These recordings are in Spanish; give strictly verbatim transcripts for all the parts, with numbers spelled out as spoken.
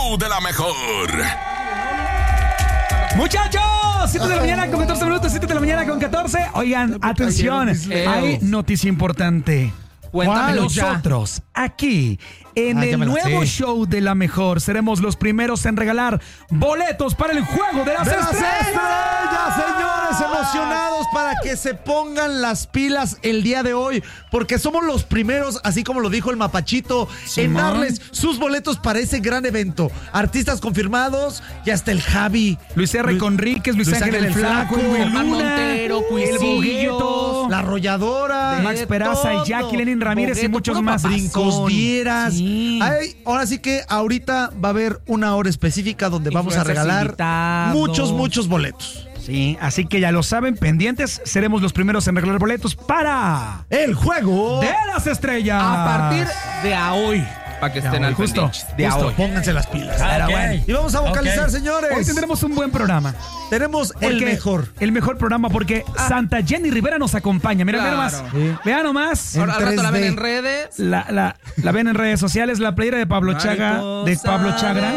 show de la mejor. Muchachos, siete de la mañana con catorce minutos, siete de la mañana con catorce. Oigan, atención, hay noticia importante. Cuéntamelo Nosotros, aquí, en Ah, el nuevo sé. show de la mejor, seremos los primeros en regalar boletos para el Juego de las ¡De las Estrellas. estrellas, señores! Emocionados para que se pongan las pilas el día de hoy, porque somos los primeros, así como lo dijo el Mapachito, en Simón. darles sus boletos para ese gran evento. Artistas confirmados, ya está el Javi, Luis R. Luis- Conríquez, Luis, Luis Ángel el Flaco, el Germán Luna, Montero, el Cuisillos, Bogueto, La Arrolladora, Max Peraza, el Jackie, Lenin Ramírez y Bogueto, muchos puro más. papazón. Brincos Dieras. Sí. Ay, ahora sí que ahorita va a haber una hora específica donde vamos a Influencers regalar invitados. muchos, muchos boletos. Sí, así que ya lo saben, pendientes, seremos los primeros en regalar boletos para El Juego de las Estrellas. A partir de a hoy, para que estén hoy, al justo, pendiente. De a justo. hoy. Pónganse las pilas. Pero bueno. Y vamos a vocalizar, Ok. señores. Hoy tendremos un buen programa. Tenemos el Porque- mejor. El mejor programa porque Santa Jenny Rivera nos acompaña. Mira, Claro. vean nomás. Sí. Vean nomás. Ahora al rato la ven tres D. en redes. La, la, la ven en redes sociales, la playera de Pablo Chaga, de Pablo Chagra.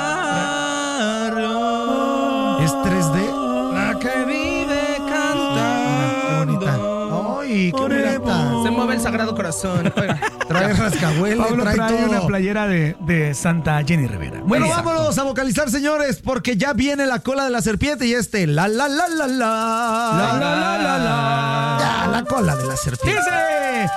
Es tres D. La que vive Qué bonita. cantando. Ay, qué bonita. Se mueve el sagrado corazón. Oiga. Trae rascahuele, Pablo trae, trae todo. una playera de, de Santa Jenny Rivera. Muy Bueno, bien. vámonos a vocalizar, señores, porque ya viene la cola de la serpiente y este, la, la, la, la, la. La, la, la, la, la. Ya, la cola de la serpiente. Dice.